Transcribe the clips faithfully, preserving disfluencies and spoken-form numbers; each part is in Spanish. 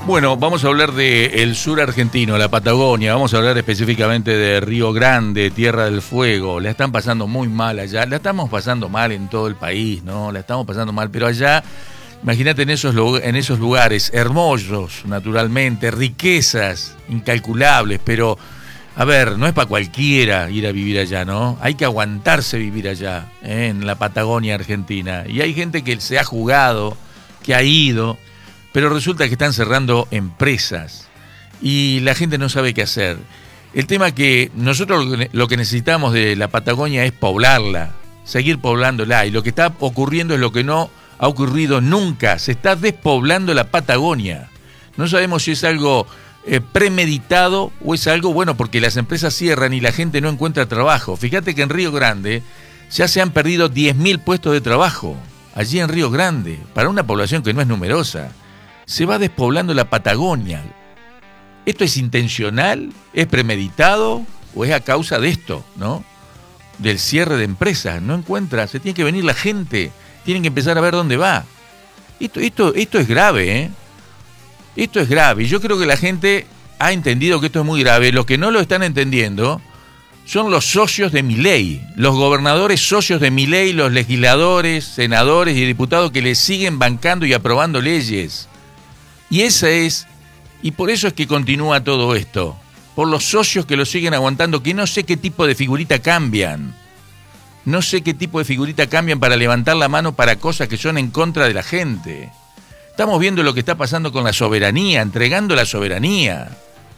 Bueno, vamos a hablar del sur argentino, la Patagonia, vamos a hablar específicamente de Río Grande, Tierra del Fuego. La están pasando muy mal allá, la estamos pasando mal en todo el país, ¿no? La estamos pasando mal, pero allá, imagínate en esos, en esos lugares, hermosos, naturalmente, riquezas incalculables, pero, a ver, no es para cualquiera ir a vivir allá, ¿no? Hay que aguantarse vivir allá, ¿eh? En la Patagonia argentina. Y hay gente que se ha jugado, que ha ido, pero resulta que están cerrando empresas y la gente no sabe qué hacer. El tema es que nosotros lo que necesitamos de la Patagonia es poblarla, seguir poblándola, y lo que está ocurriendo es lo que no ha ocurrido nunca, se está despoblando la Patagonia. No sabemos si es algo eh, premeditado o es algo, bueno, porque las empresas cierran y la gente no encuentra trabajo. Fíjate que en Río Grande ya se han perdido diez mil puestos de trabajo, allí en Río Grande, para una población que no es numerosa. Se va despoblando la Patagonia. ¿Esto es intencional? ¿Es premeditado? ¿O es a causa de esto, no? Del cierre de empresas. No encuentra, se tiene que venir la gente. Tienen que empezar a ver dónde va. Esto, esto, esto es grave, ¿eh? Esto es grave. Y yo creo que la gente ha entendido que esto es muy grave. Los que no lo están entendiendo son los socios de Milei. Los gobernadores socios de Milei, los legisladores, senadores y diputados que le siguen bancando y aprobando leyes. Y esa es, y por eso es que continúa todo esto, por los socios que lo siguen aguantando, que no sé qué tipo de figurita cambian, no sé qué tipo de figurita cambian para levantar la mano para cosas que son en contra de la gente. Estamos viendo lo que está pasando con la soberanía, entregando la soberanía.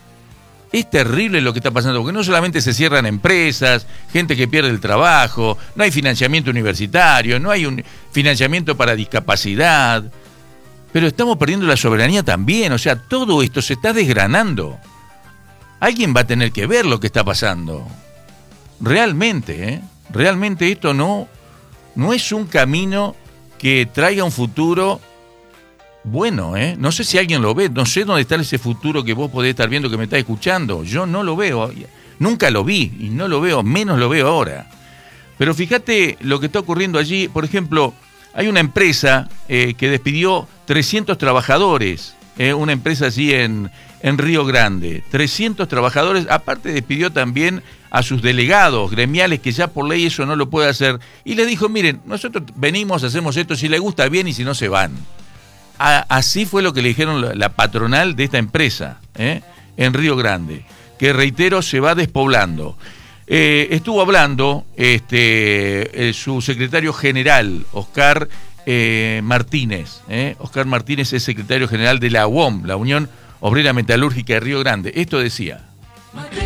Es terrible lo que está pasando, porque no solamente se cierran empresas, gente que pierde el trabajo, no hay financiamiento universitario, no hay un financiamiento para discapacidad. Pero estamos perdiendo la soberanía también, o sea, todo esto se está desgranando. Alguien va a tener que ver lo que está pasando. Realmente, ¿eh? Realmente esto no, no es un camino que traiga un futuro bueno, ¿eh? No sé si alguien lo ve, no sé dónde está ese futuro que vos podés estar viendo, que me está escuchando. Yo no lo veo, nunca lo vi y no lo veo, menos lo veo ahora. Pero fíjate lo que está ocurriendo allí, por ejemplo. Hay una empresa eh, que despidió trescientos trabajadores, eh, una empresa allí en, en Río Grande. trescientos trabajadores, aparte despidió también a sus delegados gremiales, que ya por ley eso no lo puede hacer. Y le dijo, miren, nosotros venimos, hacemos esto, si le gusta bien y si no se van. A, así fue lo que le dijeron la, la patronal de esta empresa, eh, en Río Grande, que reitero, se va despoblando. Eh, estuvo hablando este, eh, su secretario general, Oscar eh, Martínez. Eh. Oscar Martínez es secretario general de la U O M, la Unión Obrera Metalúrgica de Río Grande. Esto decía.